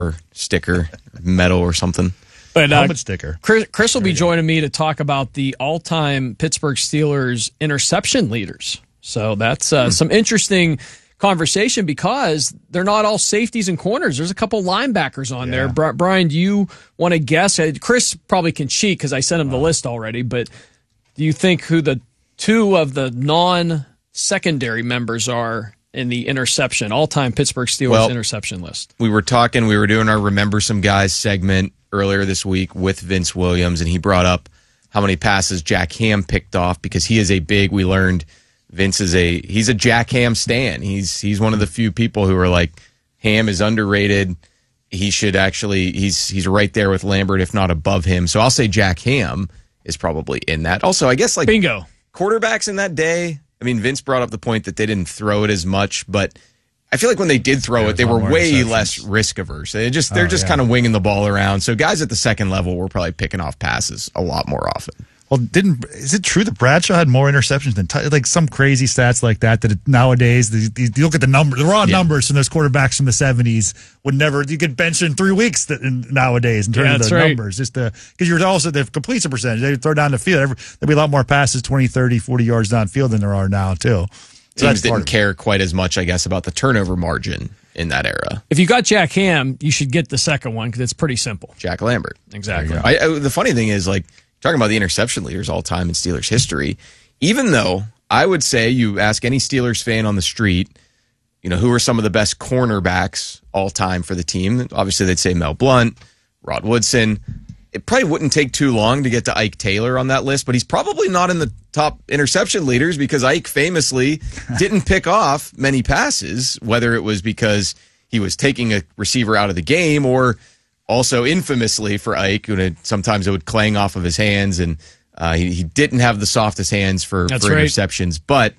or sticker, medal or something. But helmet sticker. Chris will be joining me to talk about the all-time Pittsburgh Steelers interception leaders. So that's some interesting conversation because they're not all safeties and corners. There's a couple linebackers on there. Brian, do you want to guess? Chris probably can cheat because I sent him the list already, but do you think who the two of the non-secondary members are in the interception, all-time Pittsburgh Steelers interception list? We were doing our Remember Some Guys segment earlier this week with Vince Williams, and he brought up how many passes Jack Ham picked off because he is we learned Vince he's a Jack Ham stan. He's one of the few people who are like, Ham is underrated. He should actually, he's right there with Lambert, if not above him. So I'll say Jack Ham is probably in that. Also, I guess bingo. Quarterbacks in that day, I mean, Vince brought up the point that they didn't throw it as much, but I feel like when they did throw it, they were way less risk averse. They're just kind of winging the ball around. So guys at the second level were probably picking off passes a lot more often. Well, is it true that Bradshaw had more interceptions than like some crazy stats like that? That nowadays you look at the raw numbers from those quarterbacks from the 70s would never. You could bench in 3 weeks nowadays in terms of the numbers, just because you're also the completion percentage. They throw down the field. There'd be a lot more passes, 20, 30, 40 yards downfield than there are now too. So teams didn't care quite as much, I guess, about the turnover margin in that era. If you got Jack Ham, you should get the second one because it's pretty simple. Jack Lambert. Exactly. The funny thing is, like, talking about the interception leaders all time in Steelers history, even though I would say you ask any Steelers fan on the street, who are some of the best cornerbacks all time for the team, obviously they'd say Mel Blount, Rod Woodson. It probably wouldn't take too long to get to Ike Taylor on that list, but he's probably not in the top interception leaders because Ike famously didn't pick off many passes, whether it was because he was taking a receiver out of the game or also infamously for Ike, sometimes it would clang off of his hands, and he didn't have the softest hands for interceptions. But,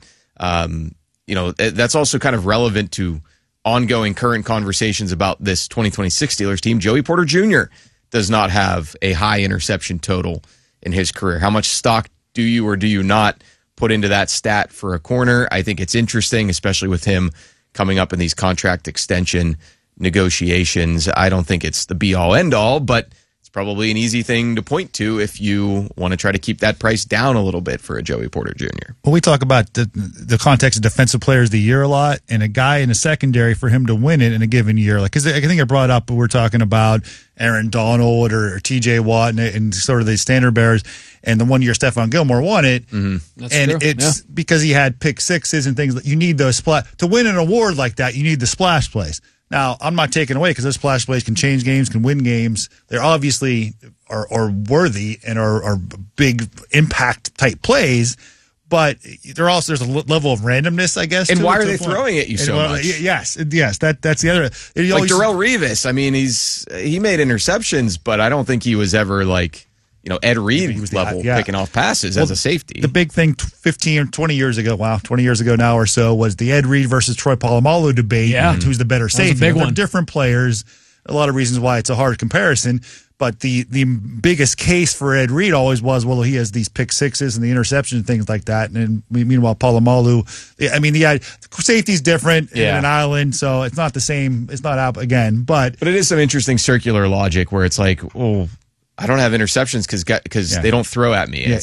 that's also kind of relevant to ongoing current conversations about this 2026 Steelers team. Joey Porter Jr. does not have a high interception total in his career. How much stock do you or do you not put into that stat for a corner? I think it's interesting, especially with him coming up in these contract extension negotiations. I don't think it's the be-all, end-all, but it's probably an easy thing to point to if you want to try to keep that price down a little bit for a Joey Porter Jr. Well, we talk about the context of defensive players of the year a lot, and a guy in the secondary for him to win it in a given year. Like, because I think I brought up, we're talking about Aaron Donald or T.J. Watt and sort of the standard bearers, and the 1 year Stephon Gilmore won it. Mm-hmm. It's because he had pick sixes and things. You need those to win an award like that, you need the splash plays. Now, I'm not taking away because those splash plays can change games, can win games. They're obviously are worthy and are big impact type plays, but there's a level of randomness, I guess. And why are they throwing at you so much? Yes, that's the other. Like Darrelle Revis, I mean, he made interceptions, but I don't think he was ever like Ed Reed level picking off passes as a safety. The big thing 15 or 20 years ago, 20 years ago now or so, was the Ed Reed versus Troy Polamalu debate. Yeah. Who's the better safety? Big one. They're different players. A lot of reasons why it's a hard comparison. But the biggest case for Ed Reed always was, well, he has these pick sixes and the interception and things like that. And meanwhile, Polamalu, safety's different in an island, so it's not the same. It's not out again. But it is some interesting circular logic where it's like, oh, I don't have interceptions because they don't throw at me.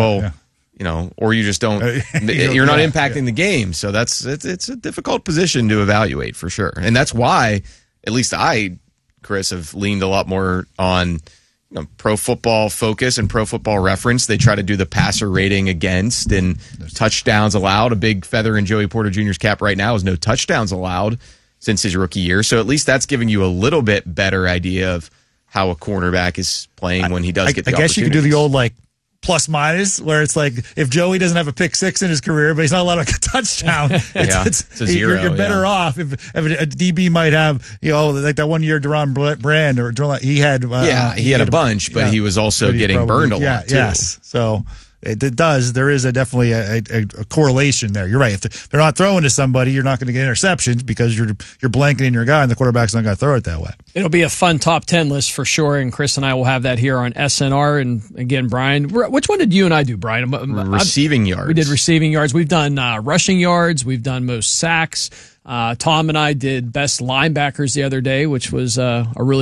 Or you just don't. You're not impacting the game, so it's a difficult position to evaluate for sure, and that's why at least I, Chris, have leaned a lot more on Pro Football Focus and Pro Football Reference. They try to do the passer rating against and touchdowns allowed. A big feather in Joey Porter Jr.'s cap right now is no touchdowns allowed since his rookie year, so at least that's giving you a little bit better idea of how a cornerback is playing when he does get the opportunity. I guess you could do the old plus minus, where it's like if Joey doesn't have a pick six in his career, but he's not allowed a touchdown, it's a zero. You're better off if a DB might have, like that 1 year Deron Brand or he had. He had a bunch, but he was also getting burned a lot too. Yes, so. It does. There is definitely a correlation there. You're right. If they're not throwing to somebody, you're not going to get interceptions because you're blanketing your guy, and the quarterback's not going to throw it that way. It'll be a fun top 10 list for sure, and Chris and I will have that here on SNR. And again, Brian, which one did you and I do, Brian? Receiving yards. We did receiving yards. We've done rushing yards. We've done most sacks. Tom and I did best linebackers the other day, which was a really